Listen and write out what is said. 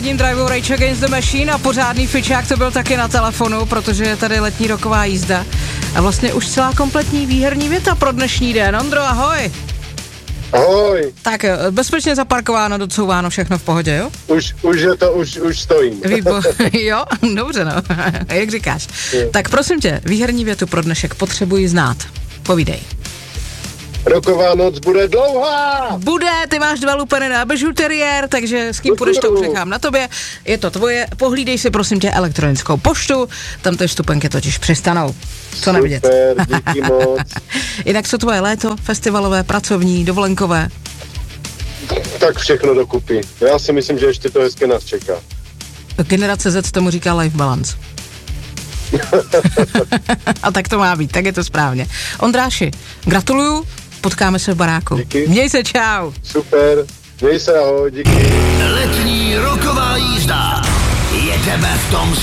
Drive Rage Against the Machine a pořádný fičák to byl taky na telefonu, protože je tady letní roková jízda. A vlastně už celá kompletní výherní věta pro dnešní den. Ondro, ahoj. Ahoj. Tak bezpečně zaparkováno, docouváno, všechno v pohodě, jo? Už stojím. Jo, dobře, no. Jak říkáš. Tak prosím tě, výherní větu pro dnešek potřebuji znát. Povídej. Roková noc bude dlouhá! Bude, ty máš 2 lupeny na bižuteriér, takže s kým půjdeš, to už nechám na tobě. Je to tvoje, pohlídej si prosím tě elektronickou poštu, tam ty vstupenky totiž přistanou. Co nevidět. Super, díky moc. Jinak co tvoje léto, festivalové, pracovní, dovolenkové? Tak všechno dokupy. Já si myslím, že ještě to hezky nás čeká. Generace Z tomu říká life balance. A tak to má být, tak je to správně. Ondráši, gratuluju, potkáme se v baráku. Díky. Měj se, čau. Super, měj se, ahoj, díky. Letní roková jízda. Jedeme v tom